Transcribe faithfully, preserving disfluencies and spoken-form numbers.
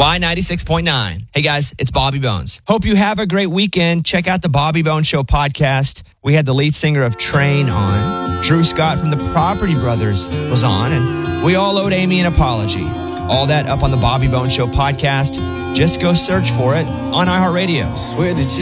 Y ninety-six point nine. Hey guys, it's Bobby Bones. Hope you have a great weekend. Check out the Bobby Bones Show podcast. We had the lead singer of Train on. Drew Scott from the Property Brothers was on, and we all owed Amy an apology. All that up on the Bobby Bones Show podcast. Just go search for it on iHeartRadio. I swear that